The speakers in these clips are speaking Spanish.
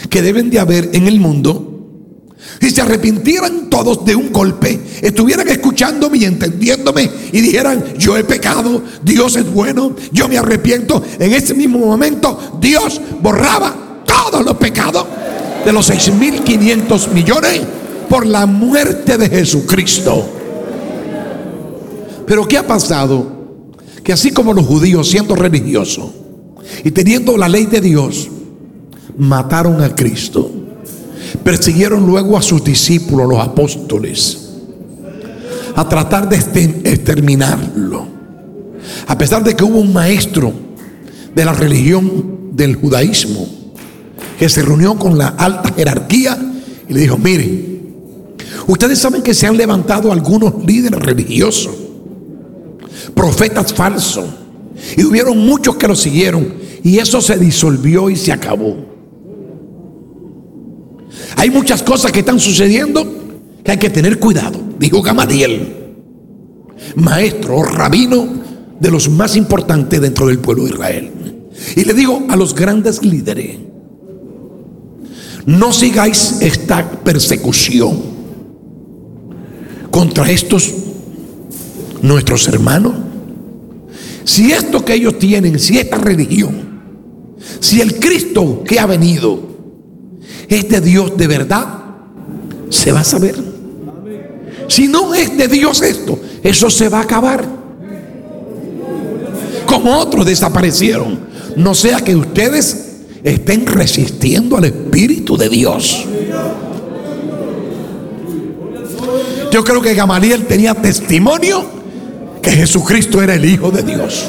que deben de haber en el mundo, si se arrepintieran todos de un golpe, estuvieran escuchándome y entendiéndome y dijeran: yo he pecado, Dios es bueno, yo me arrepiento, en ese mismo momento Dios borraba todos los pecados de los 6.500 millones por la muerte de Jesucristo. Pero ¿qué ha pasado? Que así como los judíos, siendo religiosos y teniendo la ley de Dios, mataron a Cristo, persiguieron luego a sus discípulos, los apóstoles, a tratar de exterminarlo, a pesar de que hubo un maestro de la religión del judaísmo que se reunió con la alta jerarquía y le dijo: miren, ustedes saben que se han levantado algunos líderes religiosos, profetas falsos, y hubieron muchos que lo siguieron, y eso se disolvió y se acabó. Hay muchas cosas que están sucediendo que hay que tener cuidado, dijo Gamaliel, maestro o rabino de los más importantes dentro del pueblo de Israel. Y le digo a los grandes líderes: no sigáis esta persecución contra estos nuestros hermanos. Si esto que ellos tienen, si esta religión, si el Cristo que ha venido es de Dios de verdad, se va a saber. Si no es de Dios esto, eso se va a acabar. Como otros desaparecieron. No sea que ustedes estén resistiendo al Espíritu de Dios. Yo creo que Gamaliel tenía testimonio que Jesucristo era el Hijo de Dios.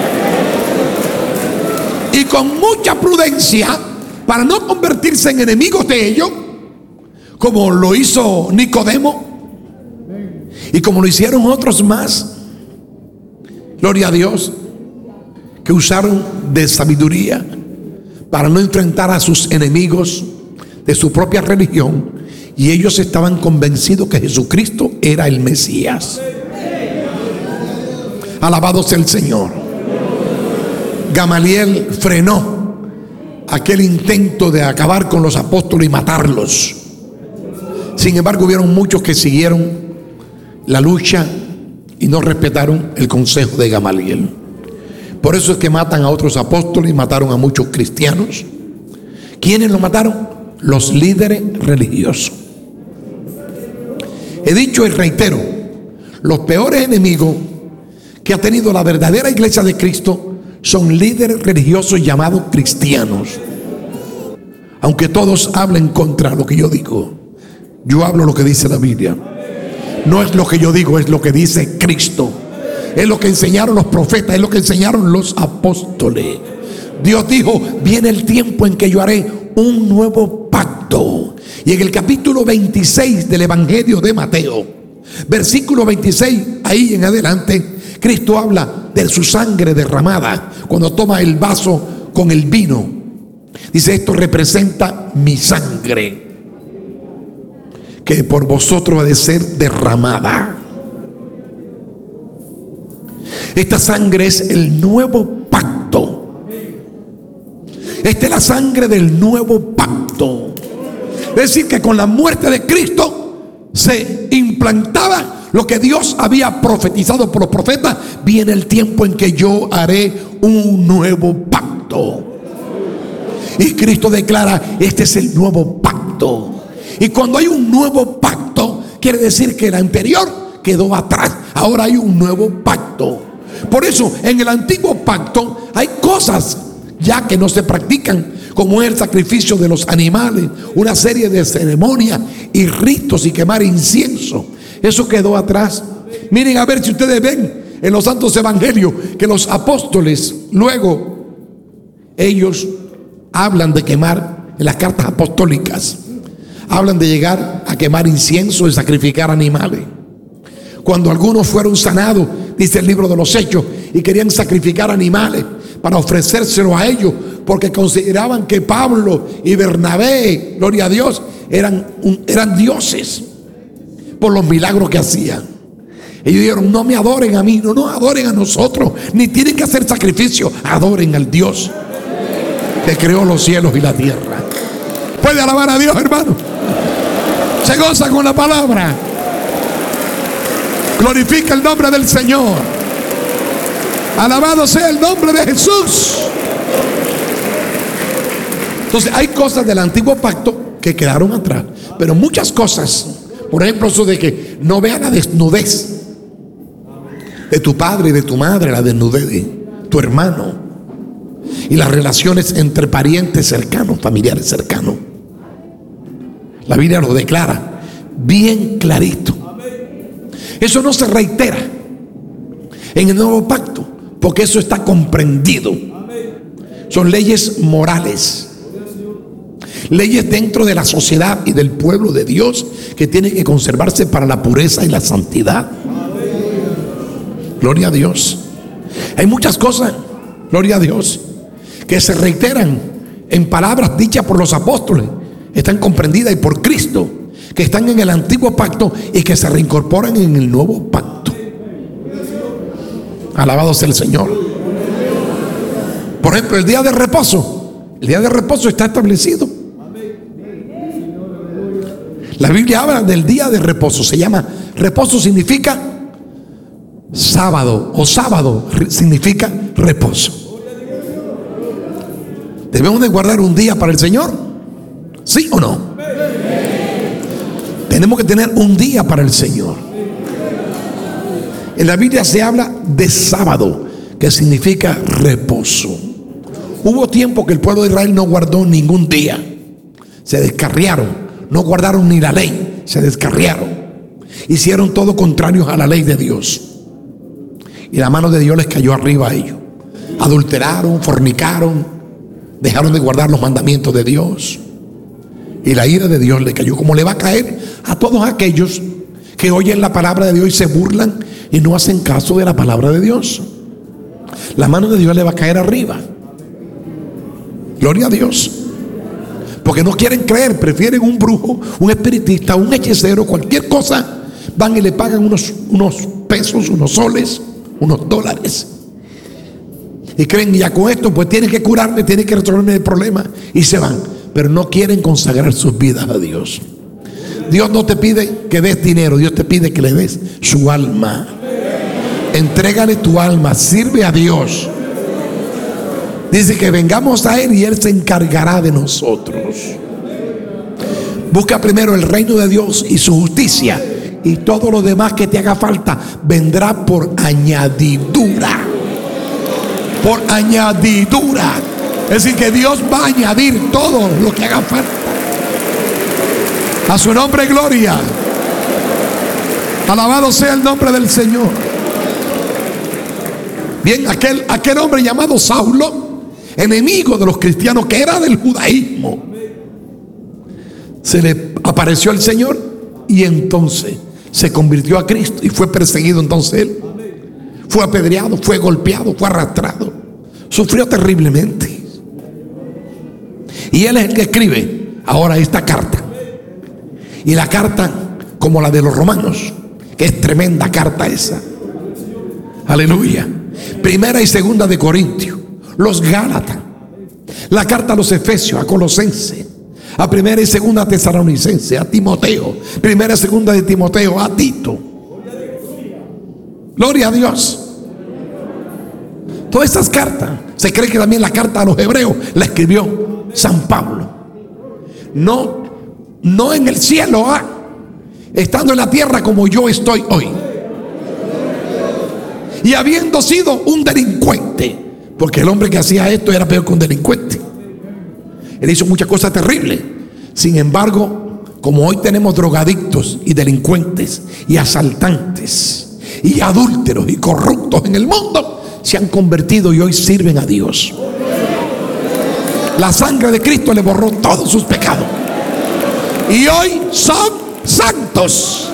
Y con mucha prudencia, para no convertirse en enemigos de ellos, como lo hizo Nicodemo y como lo hicieron otros más, gloria a Dios, que usaron de sabiduría para no enfrentar a sus enemigos de su propia religión, y ellos estaban convencidos que Jesucristo era el Mesías. Alabado sea el Señor. Gamaliel frenó aquel intento de acabar con los apóstoles y matarlos. Sin embargo, hubieron muchos que siguieron la lucha y no respetaron el consejo de Gamaliel. Por eso es que matan a otros apóstoles y mataron a muchos cristianos. ¿Quiénes lo mataron? Los líderes religiosos. He dicho y reitero: los peores enemigos que ha tenido la verdadera iglesia de Cristo son líderes religiosos llamados cristianos. Aunque todos hablen contra lo que yo digo, yo hablo lo que dice la Biblia. No es lo que yo digo, es lo que dice Cristo. Es lo que enseñaron los profetas, es lo que enseñaron los apóstoles. Dios dijo: viene el tiempo en que yo haré un nuevo pacto. Y en el capítulo 26 del Evangelio de Mateo, versículo 26, ahí en adelante, Cristo habla de su sangre derramada cuando toma el vaso con el vino. Dice: esto representa mi sangre, que por vosotros ha de ser derramada. Esta sangre es el nuevo pacto. Esta es la sangre del nuevo pacto. Es decir, que con la muerte de Cristo se implantaba lo que Dios había profetizado por los profetas: viene el tiempo en que yo haré un nuevo pacto. Y Cristo declara: este es el nuevo pacto. Y cuando hay un nuevo pacto, quiere decir que el anterior quedó atrás. Ahora hay un nuevo pacto. Por eso en el antiguo pacto hay cosas ya que no se practican, como el sacrificio de los animales, una serie de ceremonias y ritos y quemar incienso. Eso quedó atrás. Miren a ver si ustedes ven en los santos evangelios que los apóstoles luego ellos hablan de quemar, en las cartas apostólicas hablan de llegar a quemar incienso y sacrificar animales. Cuando algunos fueron sanados, dice el libro de los Hechos, y querían sacrificar animales para ofrecérselo a ellos, porque consideraban que Pablo y Bernabé, gloria a Dios, eran dioses por los milagros que hacían. Ellos dijeron: no me adoren a mí, no adoren a nosotros, ni tienen que hacer sacrificio, adoren al Dios que creó los cielos y la tierra. Puede alabar a Dios, hermano. Se goza con la palabra. Glorifica el nombre del Señor. Alabado sea el nombre de Jesús. Entonces hay cosas del antiguo pacto que quedaron atrás, pero muchas cosas, por ejemplo, eso de que no vean la desnudez de tu padre y de tu madre, la desnudez de tu hermano, y las relaciones entre parientes cercanos, familiares cercanos. La Biblia lo declara bien clarito. Eso no se reitera en el nuevo pacto, porque eso está comprendido. Son leyes morales, leyes dentro de la sociedad y del pueblo de Dios que tienen que conservarse para la pureza y la santidad. Gloria a Dios. Hay muchas cosas, gloria a Dios, que se reiteran en palabras dichas por los apóstoles, están comprendidas y por Cristo, que están en el antiguo pacto y que se reincorporan en el nuevo pacto. Alabado sea el Señor. Por ejemplo, el día de reposo. El día de reposo está establecido. La Biblia habla del día de reposo. Se llama reposo, significa sábado, o sábado significa reposo. ¿Debemos de guardar un día para el Señor? ¿Sí o no? Tenemos que tener un día para el Señor. En la Biblia se habla de sábado, que significa reposo. Hubo tiempo que el pueblo de Israel no guardó ningún día. Se descarriaron, no guardaron ni la ley, se descarriaron. Hicieron todo contrario a la ley de Dios. Y la mano de Dios les cayó arriba a ellos. Adulteraron, fornicaron, dejaron de guardar los mandamientos de Dios. Y la ira de Dios le cayó, como le va a caer a todos aquellos que oyen la palabra de Dios y se burlan y no hacen caso de la palabra de Dios. La mano de Dios le va a caer arriba. Gloria a Dios. Porque no quieren creer, prefieren un brujo, un espiritista, un hechicero, cualquier cosa. Van y le pagan unos pesos, unos soles, unos dólares. Y creen, ya con esto pues tienen que curarme, tienen que resolverme el problema. Y se van. Pero no quieren consagrar sus vidas a Dios. Dios no te pide que des dinero, Dios te pide que le des su alma. Entrégale tu alma, sirve a Dios. Dice que vengamos a Él y Él se encargará de nosotros. Busca primero el reino de Dios y su justicia, y todo lo demás que te haga falta vendrá por añadidura. Por añadidura. Es decir, que Dios va a añadir todo lo que haga falta. A su nombre gloria. Alabado sea el nombre del Señor. Bien, aquel hombre llamado Saulo, enemigo de los cristianos, que era del judaísmo, se le apareció el Señor y entonces se convirtió a Cristo y fue perseguido. Entonces él fue apedreado, fue golpeado, fue arrastrado, sufrió terriblemente. Y él es el que escribe ahora esta carta. Y la carta, como la de los romanos, que es tremenda carta esa. Aleluya. Primera y segunda de Corintios, los Gálatas, la carta a los Efesios, a Colosenses, a primera y segunda Tesalonicenses, a Timoteo, primera y segunda de Timoteo, a Tito. Gloria a Dios. Todas esas cartas, se cree que también la carta a los hebreos la escribió San Pablo. No en el cielo, estando en la tierra como yo estoy hoy. Y habiendo sido un delincuente, porque el hombre que hacía esto era peor que un delincuente. Él hizo muchas cosas terribles. Sin embargo, como hoy tenemos drogadictos y delincuentes y asaltantes y adúlteros y corruptos en el mundo, se han convertido y hoy sirven a Dios. La sangre de Cristo le borró todos sus pecados y hoy son santos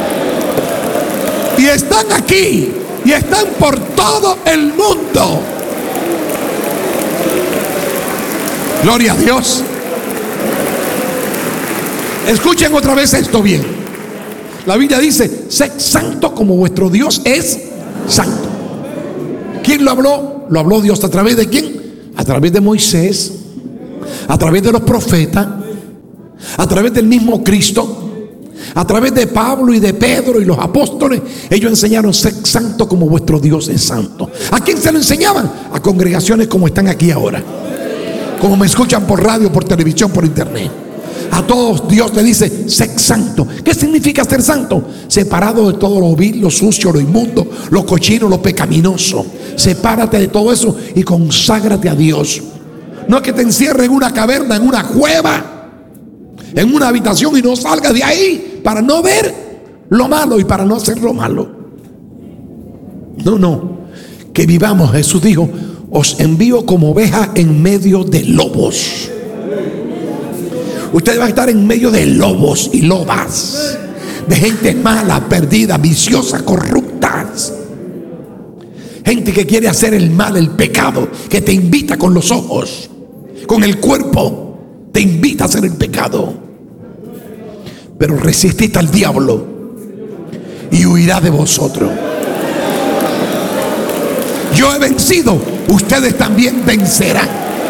y están aquí y están por todo el mundo. Gloria a Dios. Escuchen otra vez esto bien. La Biblia dice: sed santo como vuestro Dios es santo. ¿Quién lo habló? Lo habló Dios. ¿A través de quién? A través de Moisés, a través de los profetas. A través del mismo Cristo, a través de Pablo y de Pedro y los apóstoles, ellos enseñaron: sed santo como vuestro Dios es santo. ¿A quién se lo enseñaban? A congregaciones como están aquí ahora, como me escuchan por radio, por televisión, por internet. A todos Dios le dice: sed santo. ¿Qué significa ser santo? Separado de todo lo vil, lo sucio, lo inmundo, lo cochino, lo pecaminoso. Sepárate de todo eso y conságrate a Dios. No es que te encierre en una caverna, en una cueva, en una habitación y no salgas de ahí para no ver lo malo y para no hacer lo malo. No, que vivamos. Jesús dijo: os envío como ovejas en medio de lobos. Usted va a estar en medio de lobos y lobas, de gente mala, perdida, viciosa, corruptas. Gente que quiere hacer el mal, el pecado, que te invita con los ojos, con el cuerpo, te invita a hacer el pecado. Pero resistid al diablo y huirá de vosotros. Yo he vencido, ustedes también vencerán.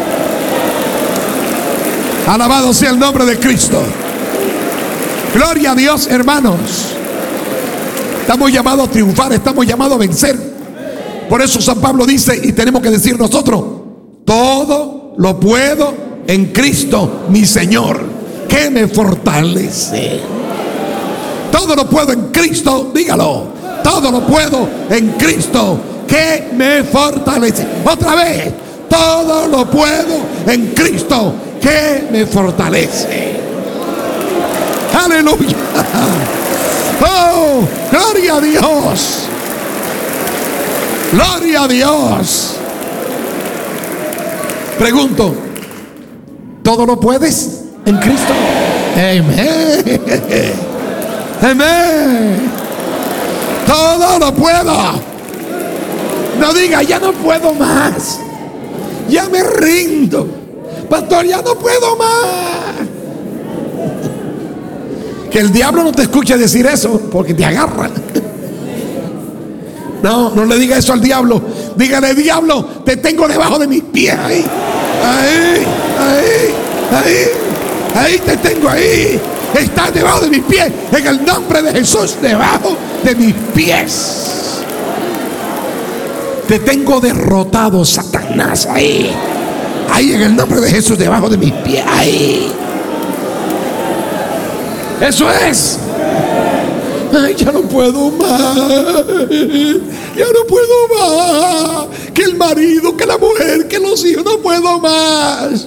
Alabado sea el nombre de Cristo. Gloria a Dios, hermanos. Estamos llamados a triunfar, estamos llamados a vencer. Por eso San Pablo dice, y tenemos que decir nosotros: todo lo puedo en Cristo mi Señor, que me fortalece. Todo lo puedo en Cristo, dígalo. Todo lo puedo en Cristo, que me fortalece. Otra vez: todo lo puedo en Cristo, que me fortalece. Aleluya. Oh, gloria a Dios. Gloria a Dios. Pregunto: ¿todo lo puedes en Cristo? Amén. Amén. Todo lo puedo. No diga: ya no puedo más, ya me rindo, pastor, ya no puedo más. Que el diablo no te escuche decir eso, porque te agarra. No le diga eso al diablo. Dígale: diablo, te tengo debajo de mis pies. Ahí te tengo, ahí. Estás debajo de mis pies. En el nombre de Jesús, debajo de mis pies. Te tengo derrotado, Satanás. Ahí en el nombre de Jesús, debajo de mis pies. Ahí. Eso es. Ay, ya no puedo más. Ya no puedo más. Que el marido, que la mujer, que los hijos, no puedo más.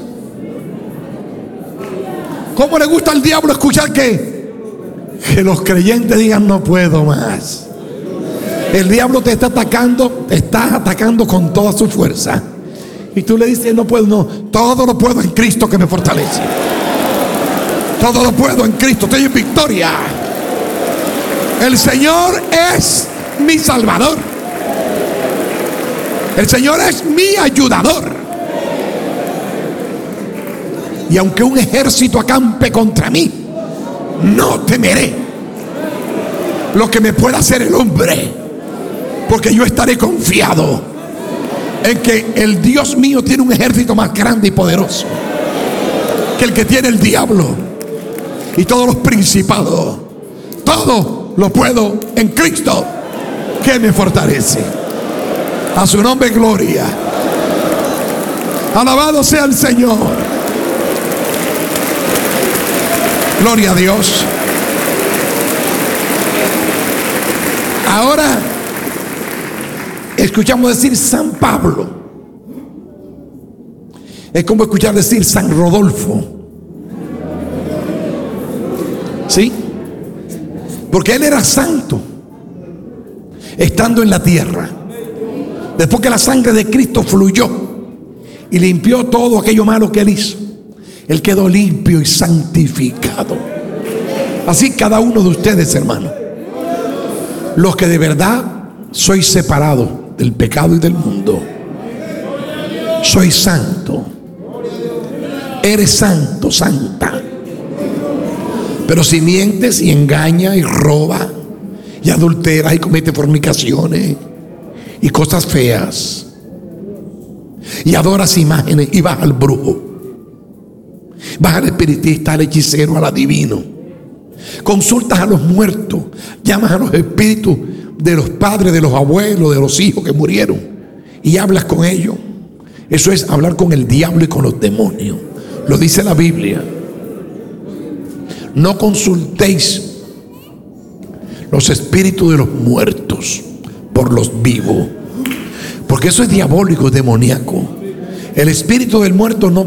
¿Cómo le gusta al diablo escuchar que los creyentes digan: no puedo más? El diablo te está atacando con toda su fuerza. Y tú le dices: no puedo. No, todo lo puedo en Cristo que me fortalece. Todo lo puedo en Cristo, estoy en victoria. El Señor es mi Salvador. El Señor es mi ayudador. Y aunque un ejército acampe contra mí, no temeré lo que me pueda hacer el hombre, porque yo estaré confiado en que el Dios mío tiene un ejército más grande y poderoso que el que tiene el diablo y todos los principados. Todo lo puedo en Cristo que me fortalece. A su nombre gloria. Alabado sea el Señor. Gloria a Dios. Ahora escuchamos decir San Pablo. Es como escuchar decir San Rodolfo. ¿Sí? Porque él era santo estando en la tierra. Después que la sangre de Cristo fluyó y limpió todo aquello malo que él hizo, él quedó limpio y santificado. Así cada uno de ustedes, hermanos, los que de verdad sois separados del pecado y del mundo, sois santo. Eres santo, santa. Pero si mientes y engañas y robas y adulteras y cometes fornicaciones y cosas feas y adoras imágenes y vas al brujo Vas al espiritista, al hechicero, al adivino. Consultas a los muertos. Llamas a los espíritus de los padres, de los abuelos, de los hijos que murieron, y hablas con ellos. Eso es hablar con el diablo y con los demonios. Lo dice la Biblia. No consultéis los espíritus de los muertos por los vivos, porque eso es diabólico, es demoníaco. El espíritu del muerto no